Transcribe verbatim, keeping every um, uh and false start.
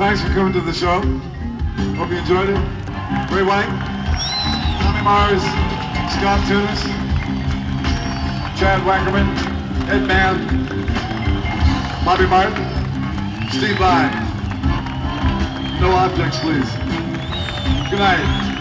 Thanks for coming to the show. Hope you enjoyed it. Ray White, Tommy Mars, Scott Tunis, Chad Wackerman, Ed Mann, Bobby Martin, Steve Vai. No objects, please. Good night.